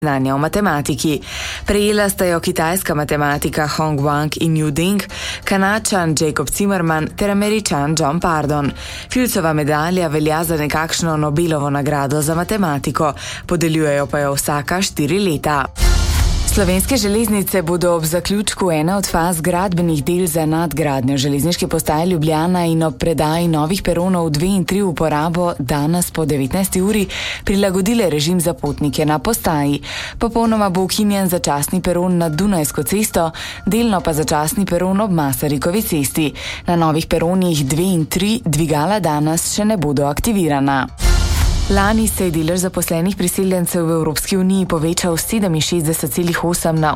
znanja o matematiki. Prejela sta jo kitajska matematika Hong Wang in Yu Ding, Kanadčan Jacob Zimmerman ter Američan John Pardon. Filcova medalja velja za nekakšno Nobelovo nagrado za matematiko, podeljujejo pa jo vsaka 4 leta. Slovenske železnice bodo ob zaključku ene od faz gradbenih del za nadgradnjo železniške postaje Ljubljana in ob predaji novih peronov 2 in 3 v uporabo danes po 19. uri prilagodile režim za potnike na postaji. Popolnoma bo ukinjen začasni peron nad Dunajsko cesto, delno pa začasni peron ob Masarikovi cesti. Na novih peronih 2 in 3 dvigala danes še ne bodo aktivirana. Lani se je delež zaposlenih priseljencev v Evropski uniji povečal s 67,8 na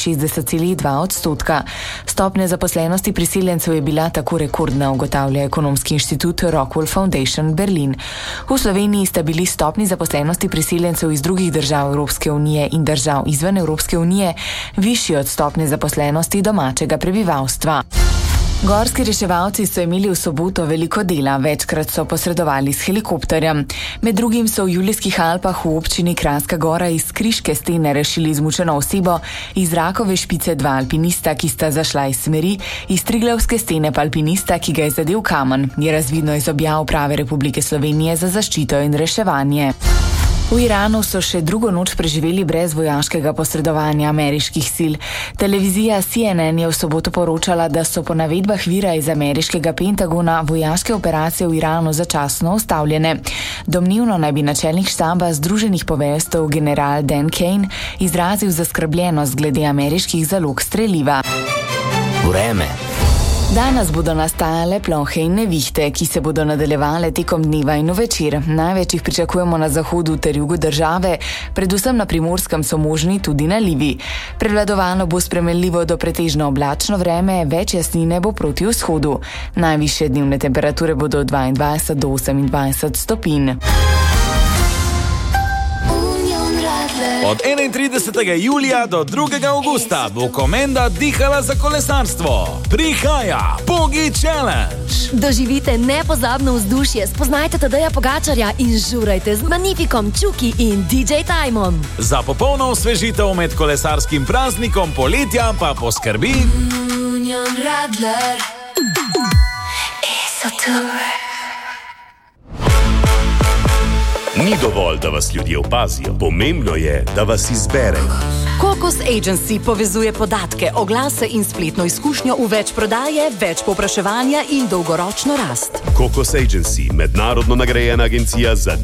68,2 odstotka. Stopnja zaposlenosti priseljencev je bila tako rekordna, ugotavlja ekonomski inštitut Rockwell Foundation Berlin. V Sloveniji sta bili stopni zaposlenosti priseljencev iz drugih držav Evropske unije in držav izven Evropske unije višji od stopnje zaposlenosti domačega prebivalstva. Gorski reševalci so imeli v soboto veliko dela, večkrat so posredovali s helikopterjem. Med drugim so v Julijskih Alpah v občini Kranjska Gora iz Kriške stene rešili izmučeno osebo, iz Rakove špice 2 alpinista, ki sta zašla iz smeri, iz Triglavske stene pa alpinista, ki ga je zadel kamen, je razvidno iz objav Uprave Republike Slovenije za zaščito in reševanje. V Iranu so še drugo noč preživeli brez vojaškega posredovanja ameriških sil. Televizija CNN je v soboto poročala, da so po navedbah vira iz ameriškega Pentagona vojaške operacije v Iranu začasno ustavljene. Domnevno naj bi načelnik štaba Združenih poveljstev general Dan Kane izrazil zaskrbljenost glede ameriških zalog streliva. Vreme. Danes bodo nastajale plohe in nevihte, ki se bodo nadaljevale tekom dneva in večer. Največ jih pričakujemo na zahodu ter jugu države, predvsem na Primorskem so možni tudi nalivi. Prevladovalo bo spremenljivo do pretežno oblačno vreme, več jasnine bo proti vzhodu. Najvišje dnevne temperature bodo od 22 do 28 stopinj. Od 31. julija do 2. augusta bo Komenda dihala za kolesarstvo. Prihaja Pogi Challenge. Doživite nepozabno vzdušje, spoznajte Tadeja Pogačarja in žurajte z Magnifikom, Čuki in DJ Timom. Za popolno osvežitev med kolesarskim praznikom poletja pa poskrbi Union Radler. Ni dovolj, da vas ljudje opazijo. Pomembno je, da vas izberejo. Kokos Agency povezuje podatke, oglase in spletno izkušnjo v več prodaje, več povpraševanja in dolgoročno rast. Kokos Agency, mednarodno nagrajena agencija za